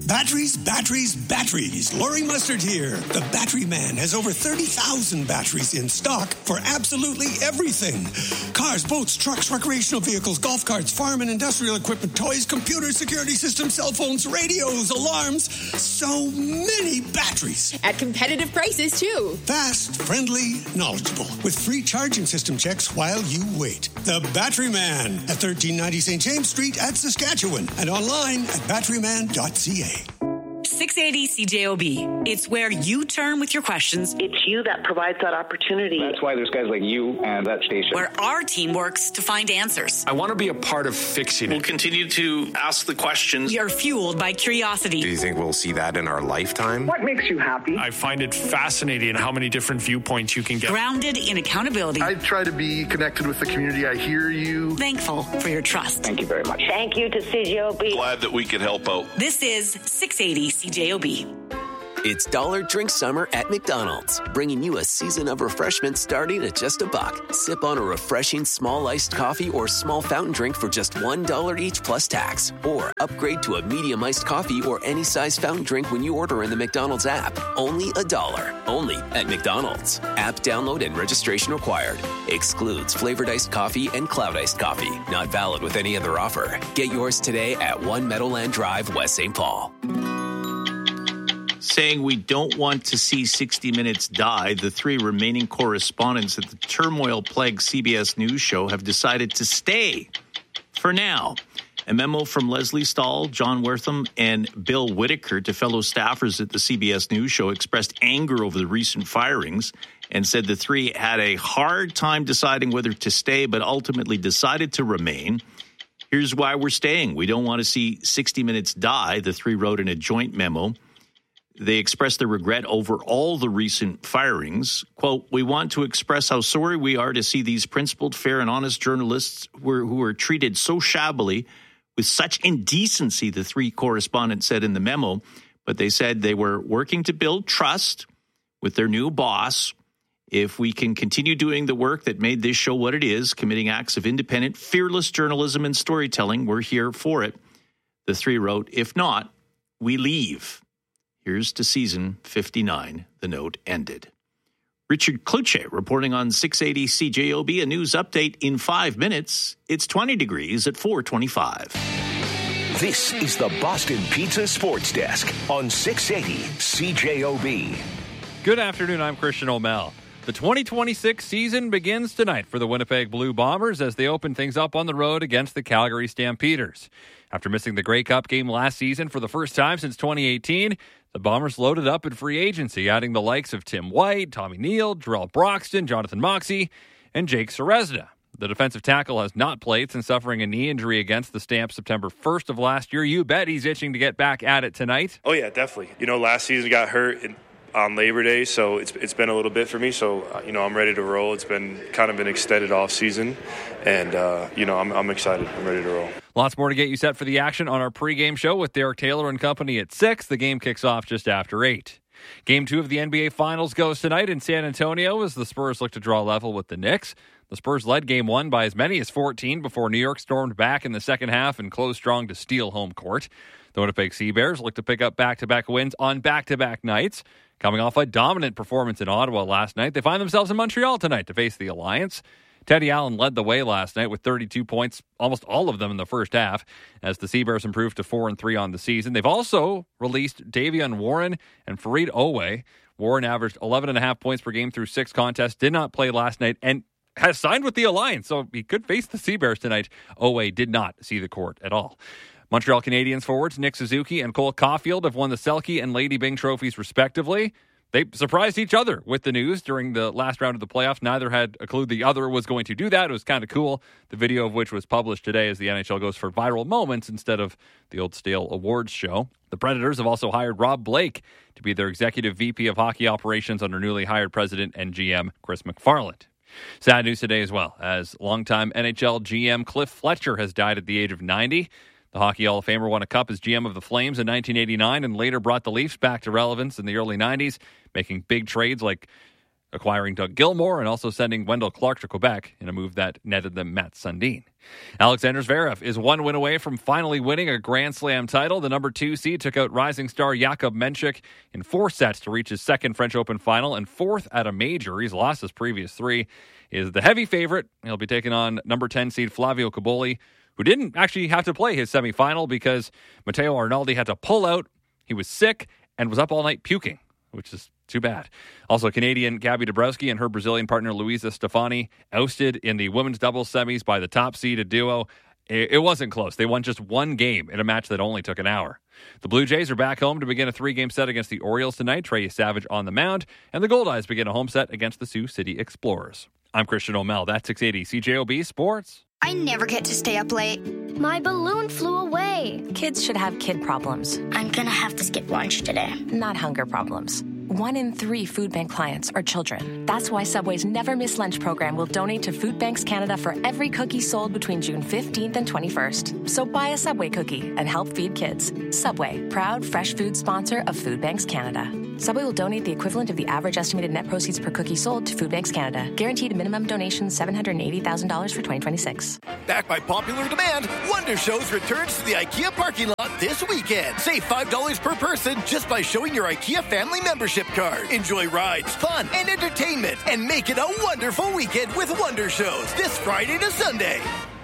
Batteries, batteries, batteries. Lori Mustard here. The Battery Man has over thirty thousand batteries in stock for absolutely everything. Cars, boats, trucks, recreational vehicles, golf carts, farm and industrial equipment, toys, computers, security systems, cell phones, radios, alarms. So many batteries. At competitive prices, too. Fast, friendly, knowledgeable. With free charging system checks while you wait. The Battery Man at thirteen ninety Saint James Street at Saskatchewan and online at batteryman dot c a. six eighty C J O B. It's where you turn with your questions. It's you that provides that opportunity. That's why there's guys like you and that station. Where our team works to find answers. I want to be a part of fixing it. We'll continue to ask the questions. We are fueled by curiosity. Do you think we'll see that in our lifetime? What makes you happy? I find it fascinating how many different viewpoints you can get. Grounded in accountability. I try to be connected with the community. I hear you. Thankful for your trust. Thank you very much. Thank you to C J O B. Glad that we could help out. This is six eighty C J O B. It's Dollar Drink Summer at McDonald's, bringing you a season of refreshment starting at just a buck. Sip on a refreshing small iced coffee or small fountain drink for just one dollar each plus tax. Or upgrade to a medium iced coffee or any size fountain drink when you order in the McDonald's app. Only a dollar. Only at McDonald's. App download and registration required. Excludes flavored iced coffee and cloud iced coffee. Not valid with any other offer. Get yours today at One Meadowland Drive, West Saint Paul. Saying we don't want to see sixty minutes die, the three remaining correspondents at the turmoil-plagued C B S News show have decided to stay for now. A memo from Leslie Stahl, John Wortham, and Bill Whitaker to fellow staffers at the C B S News show expressed anger over the recent firings and said the three had a hard time deciding whether to stay, but ultimately decided to remain. Here's why we're staying. We don't want to see sixty minutes die, the three wrote in a joint memo. They expressed their regret over all the recent firings. Quote, we want to express how sorry we are to see these principled, fair, and honest journalists who are, who are treated so shabbily with such indecency, the three correspondents said in the memo. But they said they were working to build trust with their new boss. If we can continue doing the work that made this show what it is, committing acts of independent, fearless journalism and storytelling, we're here for it. The three wrote, if not, we leave. Here's to season fifty-nine. The note ended. Richard Kluche reporting on six eighty C J O B, a news update in five minutes. It's twenty degrees at four twenty-five. This is the Boston Pizza Sports Desk on six eighty C J O B. Good afternoon, I'm Christian O'Mell. The twenty twenty-six season begins tonight for the Winnipeg Blue Bombers as they open things up on the road against the Calgary Stampeders. After missing the Grey Cup game last season for the first time since twenty eighteen, the Bombers loaded up in free agency, adding the likes of Tim White, Tommy Neal, Jarrell Broxton, Jonathan Moxey, and Jake Serezna. The defensive tackle has not played since suffering a knee injury against the Stamps September first of last year. You bet he's itching to get back at it tonight. Oh, yeah, definitely. You know, last season got hurt in, on Labor Day, so it's it's been a little bit for me. So, uh, you know, I'm ready to roll. It's been kind of an extended off season, and, uh, you know, I'm, I'm excited. I'm ready to roll. Lots more to get you set for the action on our pregame show with Derek Taylor and company at six. The game kicks off just after eight. Game two of the N B A Finals goes tonight in San Antonio as the Spurs look to draw level with the Knicks. The Spurs led game one by as many as fourteen before New York stormed back in the second half and closed strong to steal home court. The Winnipeg Sea Bears look to pick up back-to-back wins on back-to-back nights. Coming off a dominant performance in Ottawa last night, they find themselves in Montreal tonight to face the Alliance. Teddy Allen led the way last night with thirty-two points, almost all of them in the first half, as the Sea Bears improved to four and three on the season. They've also released Davion Warren and Fareed Owe. Warren averaged eleven and a half points per game through six contests, did not play last night, and has signed with the Alliance, so he could face the Sea Bears tonight. Owe did not see the court at all. Montreal Canadiens forwards Nick Suzuki and Cole Caulfield have won the Selke and Lady Byng trophies respectively. They surprised each other with the news during the last round of the playoffs. Neither had a clue the other was going to do that. It was kind of cool, the video of which was published today as the N H L goes for viral moments instead of the old stale awards show. The Predators have also hired Rob Blake to be their executive V P of hockey operations under newly hired president and G M Chris McFarland. Sad news today as well, as longtime N H L G M Cliff Fletcher has died at the age of ninety. The Hockey Hall of Famer won a cup as G M of the Flames in nineteen eighty-nine and later brought the Leafs back to relevance in the early nineties, making big trades like acquiring Doug Gilmour and also sending Wendell Clark to Quebec in a move that netted them Matt Sundin. Alexander Zverev is one win away from finally winning a Grand Slam title. The number two seed took out rising star Jakub Menchik in four sets to reach his second French Open final and fourth at a major. He's lost his previous three. Is the heavy favorite. He'll be taking on number ten seed Flavio Cobolli, who didn't actually have to play his semifinal because Matteo Arnaldi had to pull out. He was sick and was up all night puking, which is too bad. Also, Canadian Gabby Dabrowski and her Brazilian partner Luisa Stefani ousted in the women's doubles semis by the top-seeded duo. It wasn't close. They won just one game in a match that only took an hour. The Blue Jays are back home to begin a three-game set against the Orioles tonight. Trey Savage on the mound, and the Goldeyes begin a home set against the Sioux City Explorers. I'm Christian O'Mell. That's six eighty C J O B Sports. I never get to stay up late. My balloon flew away. Kids should have kid problems. I'm gonna have to skip lunch today. Not hunger problems. One in three food bank clients are children. That's why Subway's Never Miss Lunch program will donate to Food Banks Canada for every cookie sold between June fifteenth and twenty-first. So buy a Subway cookie and help feed kids. Subway, proud fresh food sponsor of Food Banks Canada. Subway will donate the equivalent of the average estimated net proceeds per cookie sold to Food Banks Canada. Guaranteed minimum donation seven hundred eighty thousand dollars for twenty twenty-six. Back by popular demand, Wonder Shows returns to the IKEA parking lot this weekend. Save five dollars per person just by showing your IKEA family membership card. Enjoy rides, fun, and entertainment, and make it a wonderful weekend with Wonder Shows this Friday to Sunday.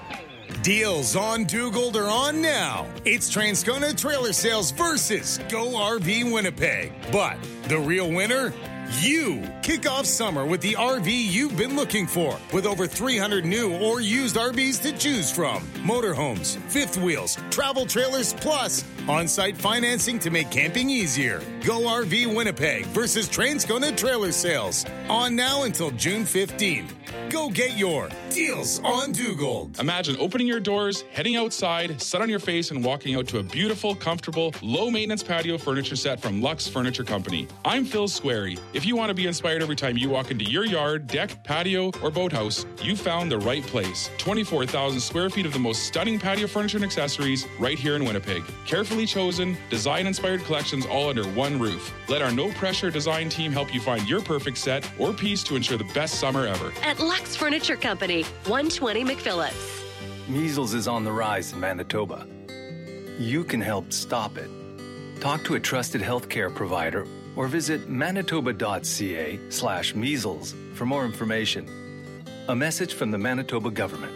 Deals on Dugald are on now. It's Transcona Trailer Sales versus Go R V Winnipeg. But the real winner? You. Kick off summer with the R V you've been looking for, with over three hundred new or used R Vs to choose from. Motorhomes, fifth wheels, travel trailers, plus on-site financing to make camping easier. Go R V Winnipeg versus Transcona Trailer Sales. On now until June fifteenth. Go get your Deals on Dugald. Imagine opening your doors, heading outside, set on your face, and walking out to a beautiful, comfortable, low-maintenance patio furniture set from Lux Furniture Company. I'm Phil Squarey. If you want to be inspired every time you walk into your yard, deck, patio, or boathouse, you found the right place. twenty-four thousand square feet of the most stunning patio furniture and accessories right here in Winnipeg. Carefully chosen, design-inspired collections all under one roof. Let our no-pressure design team help you find your perfect set or piece to ensure the best summer ever. At Lux Furniture Company, one twenty McPhillips. Measles is on the rise in Manitoba. You can help stop it. Talk to a trusted healthcare provider or visit manitoba.ca slash measles for more information. A message from the Manitoba government.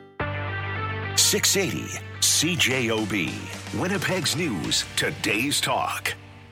six eighty C J O B, Winnipeg's News, today's talk.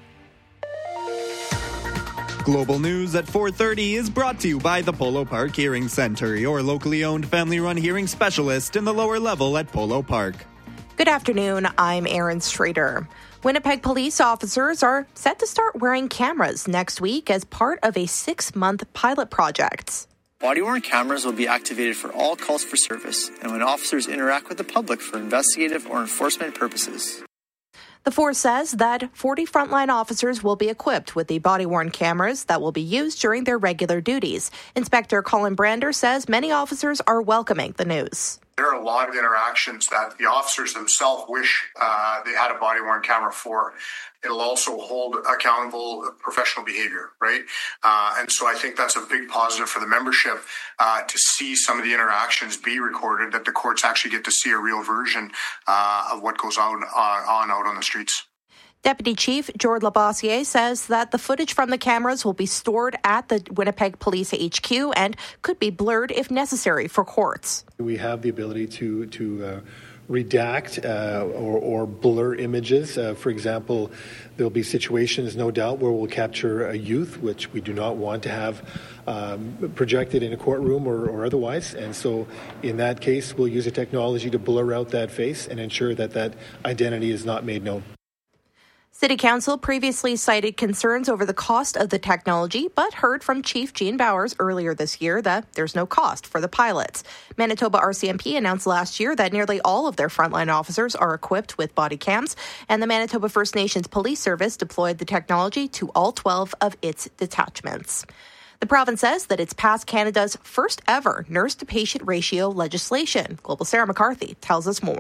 Global News at four thirty is brought to you by the Polo Park Hearing Center, your locally owned family-run hearing specialist in the lower level at Polo Park. Good afternoon, I'm Erin Strader. Winnipeg police officers are set to start wearing cameras next week as part of a six-month pilot project. Body-worn cameras will be activated for all calls for service and when officers interact with the public for investigative or enforcement purposes. The force says that forty frontline officers will be equipped with the body-worn cameras that will be used during their regular duties. Inspector Colin Brander says many officers are welcoming the news. There are a lot of interactions that the officers themselves wish uh, they had a body-worn camera for. It'll also hold accountable professional behavior, right? Uh, and so I think that's a big positive for the membership uh, to see some of the interactions be recorded, that the courts actually get to see a real version uh, of what goes on, uh, on out on the streets. Deputy Chief Jord Labossiere says that the footage from the cameras will be stored at the Winnipeg Police H Q and could be blurred if necessary for courts. We have the ability to to uh, redact uh, or, or blur images. Uh, for example, there'll be situations, no doubt, where we'll capture a youth, which we do not want to have um, projected in a courtroom or, or otherwise. And so in that case, we'll use a technology to blur out that face and ensure that that identity is not made known. City Council previously cited concerns over the cost of the technology, but heard from Chief Gene Bowers earlier this year that there's no cost for the pilots. Manitoba R C M P announced last year that nearly all of their frontline officers are equipped with body cams, and the Manitoba First Nations Police Service deployed the technology to all twelve of its detachments. The province says that it's passed Canada's first ever nurse-to-patient ratio legislation. Global Sarah McCarthy tells us more.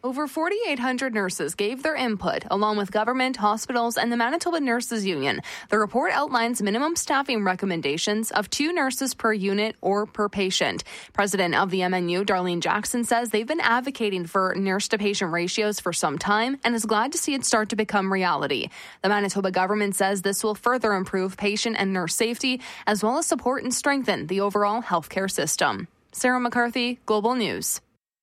Over forty-eight hundred nurses gave their input, along with government, hospitals, and the Manitoba Nurses Union. The report outlines minimum staffing recommendations of two nurses per unit or per patient. President of the M N U, Darlene Jackson, says they've been advocating for nurse-to-patient ratios for some time and is glad to see it start to become reality. The Manitoba government says this will further improve patient and nurse safety, as well as support and strengthen the overall healthcare system. Sarah McCarthy, Global News.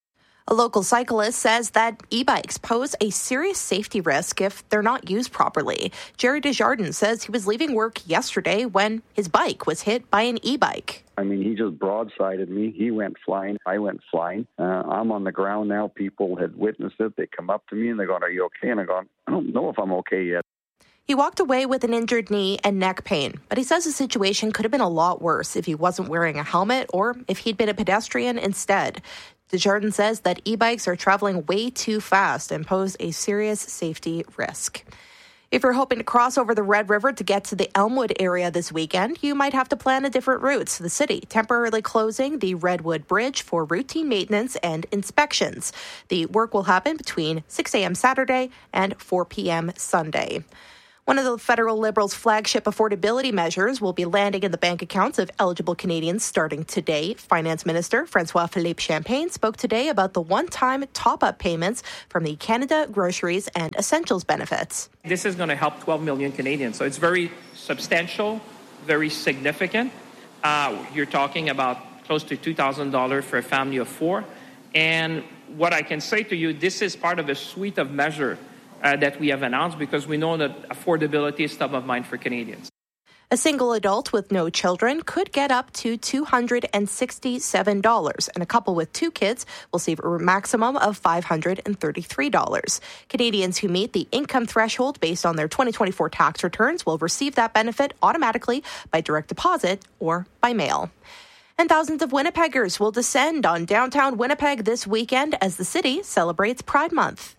A local cyclist says that e-bikes pose a serious safety risk if they're not used properly. Jerry Desjardins says he was leaving work yesterday when his bike was hit by an e-bike. I mean, he just broadsided me. He went flying. I went flying. Uh, I'm on the ground now. People had witnessed it. They come up to me and they go, "Are you okay?" And I go, "I don't know if I'm okay yet." He walked away with an injured knee and neck pain, but he says the situation could have been a lot worse if he wasn't wearing a helmet or if he'd been a pedestrian instead. Desjardins says that e-bikes are traveling way too fast and pose a serious safety risk. If you're hoping to cross over the Red River to get to the Elmwood area this weekend, you might have to plan a different route to the city, temporarily closing the Redwood Bridge for routine maintenance and inspections. The work will happen between six a.m. Saturday and four p.m. Sunday. One of the federal Liberals' flagship affordability measures will be landing in the bank accounts of eligible Canadians starting today. Finance Minister François-Philippe Champagne spoke today about the one-time top-up payments from the Canada Groceries and Essentials benefits. This is going to help twelve million Canadians, so it's very substantial, very significant. Uh, you're talking about close to two thousand dollars for a family of four. And what I can say to you, this is part of a suite of measures Uh, that we have announced because we know that affordability is top of mind for Canadians. A single adult with no children could get up to two hundred sixty-seven dollars, and a couple with two kids will save a maximum of five hundred thirty-three dollars. Canadians who meet the income threshold based on their twenty twenty-four tax returns will receive that benefit automatically by direct deposit or by mail. And thousands of Winnipeggers will descend on downtown Winnipeg this weekend as the city celebrates Pride Month.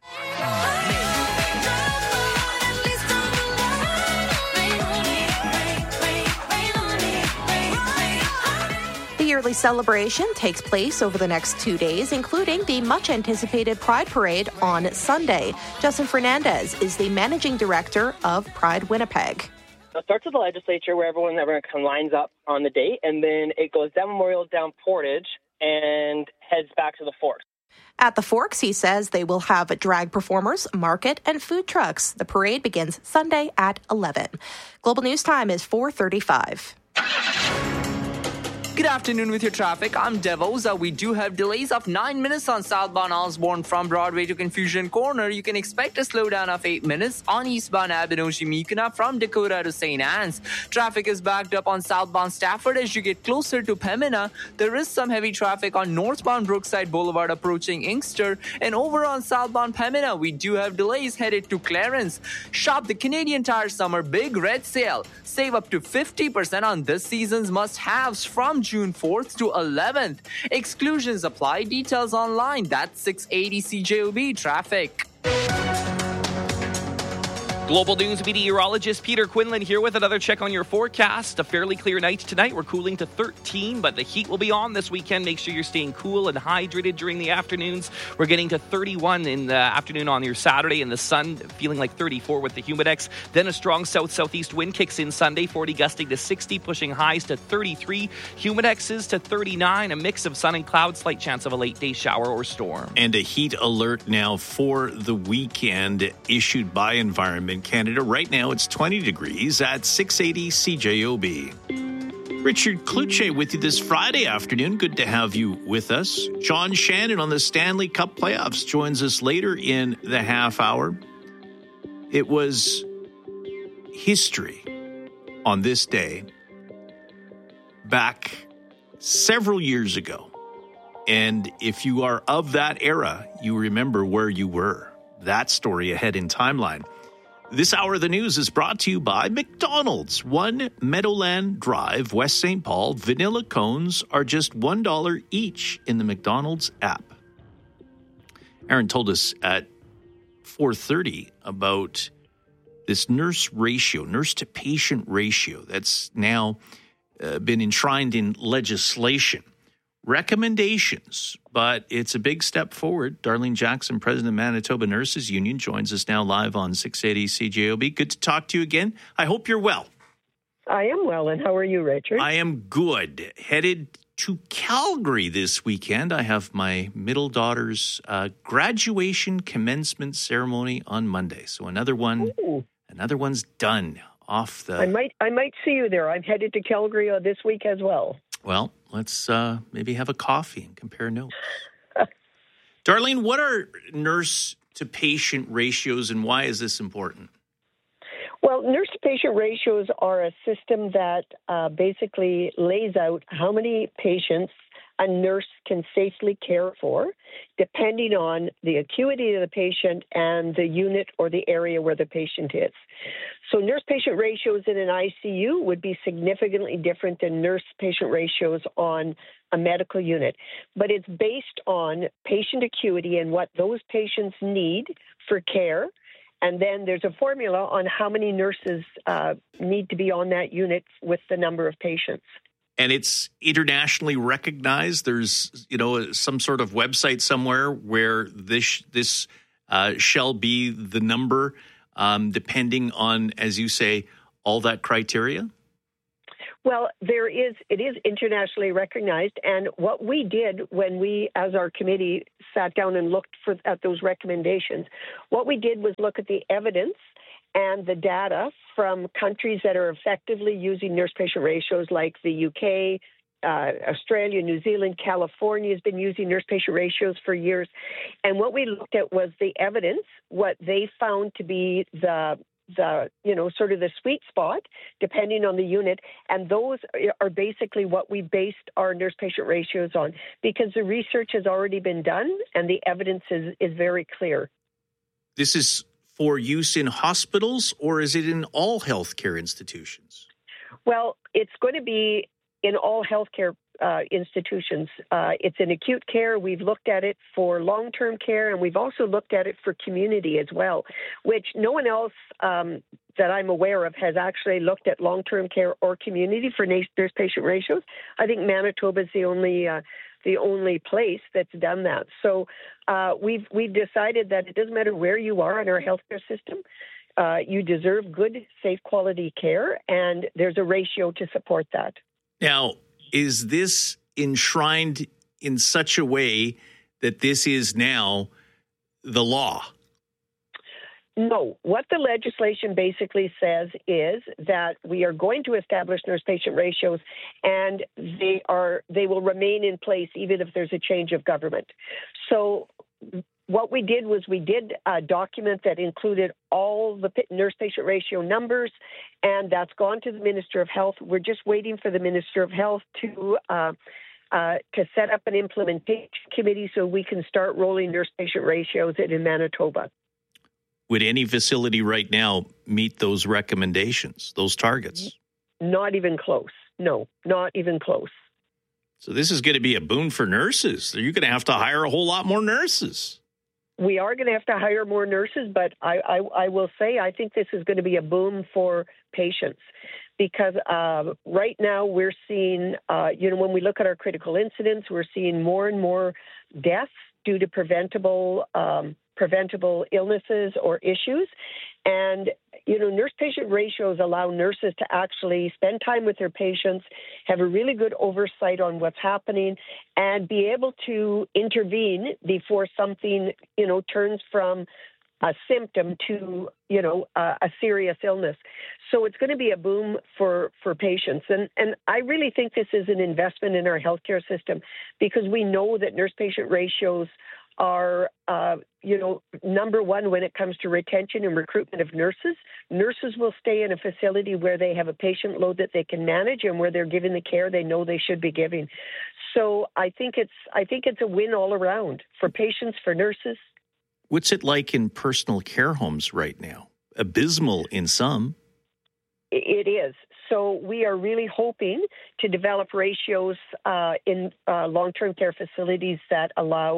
The yearly celebration takes place over the next two days, including the much-anticipated Pride Parade on Sunday. Justin Fernandez is the managing director of Pride Winnipeg. It starts with the legislature where everyone, everyone lines up on the date, and then it goes down Memorial, down Portage, and heads back to the Forks. At the Forks, he says they will have drag performers, market, and food trucks. The parade begins Sunday at eleven. Global News Time is four thirty-five. Good afternoon with your traffic. I'm Devoza. We do have delays of nine minutes on southbound Osborne from Broadway to Confusion Corner. You can expect a slowdown of eight minutes on eastbound Abinoshi-Meekina from Dakota to Saint Anne's. Traffic is backed up on southbound Stafford as you get closer to Pembina. There is some heavy traffic on northbound Brookside Boulevard approaching Inkster. And over on southbound Pembina, we do have delays headed to Clarence. Shop the Canadian Tire Summer Big Red Sale. Save up to fifty percent on this season's must-haves from June fourth to eleventh. Exclusions apply. Details online. That's six eighty C J O B traffic. Global News meteorologist Peter Quinlan here with another check on your forecast. A fairly clear night tonight. We're cooling to thirteen, but the heat will be on this weekend. Make sure you're staying cool and hydrated during the afternoons. We're getting to thirty-one in the afternoon on your Saturday, and the sun feeling like thirty-four with the Humidex. Then a strong south-southeast wind kicks in Sunday, forty gusting to sixty, pushing highs to thirty-three. Humidexes to thirty-nine, a mix of sun and clouds, slight chance of a late day shower or storm. And a heat alert now for the weekend issued by Environment Canada. Right now it's twenty degrees at six eighty C J O B. Richard Kluche with you this Friday afternoon. Good to have you with us. John Shannon on the Stanley Cup playoffs joins us later in the half hour. It was history on this day back several years ago. And if you are of that era, you remember where you were. That story ahead in Timeline. This hour of the news is brought to you by McDonald's. One Meadowland Drive, West Saint Paul. Vanilla cones are just one dollar each in the McDonald's app. Aaron told us at four thirty about this nurse ratio, nurse-to-patient ratio that's now uh, been enshrined in legislation. recommendations, but it's a big step forward. Darlene Jackson, president of Manitoba Nurses Union, joins us now live on six eighty C J O B. Good to talk to you again. I hope you're well. I am well, and how are you, Richard? I am good. Headed to Calgary this weekend. I have my middle daughter's uh, graduation commencement ceremony on Monday. So another one, Ooh. another one's done off the... I might I might see you there. I'm headed to Calgary uh, this week as well. Well, let's uh, maybe have a coffee and compare notes. Darlene, what are nurse-to-patient ratios, and why is this important? Well, nurse-to-patient ratios are a system that uh, basically lays out how many patients a nurse can safely care for, depending on the acuity of the patient and the unit or the area where the patient is. So nurse-patient ratios in an I C U would be significantly different than nurse-patient ratios on a medical unit. But it's based on patient acuity and what those patients need for care. And then there's a formula on how many nurses uh, need to be on that unit with the number of patients. And it's internationally recognized. There's, you know, some sort of website somewhere where this this uh, shall be the number, um, depending on, as you say, all that criteria. Well, there is, it is internationally recognized. And what we did when we, as our committee, sat down and looked for, at those recommendations, what we did was look at the evidence and the data from countries that are effectively using nurse-patient ratios like the U K, uh, Australia, New Zealand, California has been using nurse-patient ratios for years. And what we looked at was the evidence, what they found to be the the, you know, sort of the sweet spot, depending on the unit. And those are basically what we based our nurse-patient ratios on, because the research has already been done and the evidence is, is very clear. This is for use in hospitals, or is it in all healthcare institutions? Well, it's going to be in all healthcare uh, institutions. Uh, it's in acute care. We've looked at it for long-term care, and we've also looked at it for community as well, which no one else um, that I'm aware of has actually looked at long-term care or community for nurse-patient ratios. I think Manitoba is the only uh, the only place that's done that. So uh, we've we've decided that it doesn't matter where you are in our healthcare system. Uh, you deserve good, safe, quality care, and there's a ratio to support that. Now, is this enshrined in such a way that this is now the law? No. What the legislation basically says is that we are going to establish nurse-patient ratios, and they are they will remain in place even if there's a change of government. So what we did was we did a document that included all the nurse-patient ratio numbers, and that's gone to the Minister of Health. We're just waiting for the Minister of Health to uh, uh, to set up an implementation committee so we can start rolling nurse-patient ratios in Manitoba. Would any facility right now meet those recommendations, those targets? Not even close. No, not even close. So this is going to be a boon for nurses. You're going to have to hire a whole lot more nurses. We are going to have to hire more nurses, but I, I, I will say I think this is going to be a boom for patients, because uh, right now we're seeing, uh, you know, when we look at our critical incidents, we're seeing more and more deaths due to preventable um, preventable illnesses or issues. And, you know, nurse-patient ratios allow nurses to actually spend time with their patients, have a really good oversight on what's happening, and be able to intervene before something, you know, turns from a symptom to, you know, uh, a serious illness. So it's going to be a boom for, for patients. And, and I really think this is an investment in our healthcare system, because we know that nurse-patient ratios are, uh, you know, number one when it comes to retention and recruitment of nurses. Nurses will stay in a facility where they have a patient load that they can manage and where they're giving the care they know they should be giving. So I think it's I think it's a win all around for patients, for nurses. What's it like in personal care homes right now? Abysmal in some. It is. So we are really hoping to develop ratios uh, in uh, long-term care facilities that allow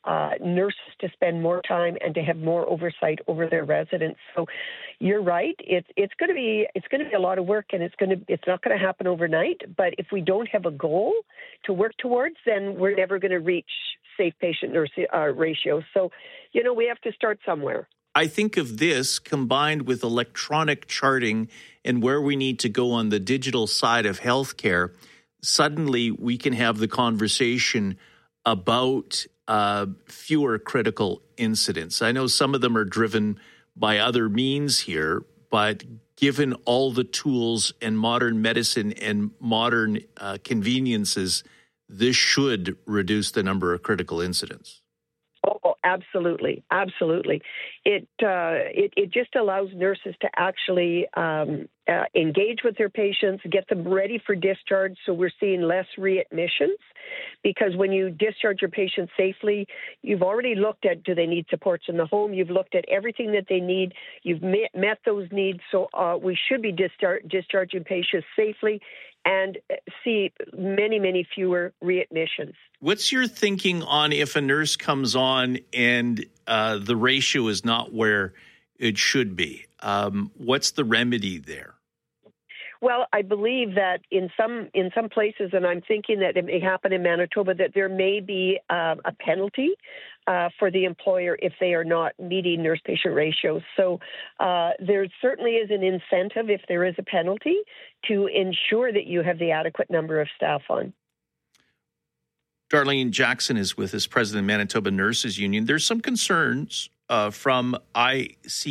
uh, nurses to spend more time and to have more oversight over their residents. So you're right. It's it's going to be it's going to be a lot of work, and it's going to it's not going to happen overnight. But if we don't have a goal to work towards, then we're never going to reach safe patient nurse uh, ratios. So, you know, we have to start somewhere. I think of this combined with electronic charting and where we need to go on the digital side of healthcare. Suddenly we can have the conversation about uh, fewer critical incidents. I know some of them are driven by other means here, but given all the tools and modern medicine and modern uh, conveniences, this should reduce the number of critical incidents. Oh, absolutely, absolutely. It uh, it it just allows nurses to actually um, uh, engage with their patients, get them ready for discharge. So we're seeing less readmissions, because when you discharge your patients safely, you've already looked at, do they need supports in the home? You've looked at everything that they need. You've met, met those needs. So uh, we should be dischar- discharging patients safely and see many, many fewer readmissions. What's your thinking on if a nurse comes on and uh, the ratio is not where it should be? Um, what's the remedy there? Well, I believe that in some in some places, and I'm thinking that it may happen in Manitoba, that there may be uh, a penalty uh, for the employer if they are not meeting nurse-patient ratios. So uh, there certainly is an incentive, if there is a penalty, to ensure that you have the adequate number of staff on. Darlene Jackson is with us, President of Manitoba Nurses Union. There's some concerns uh, from I C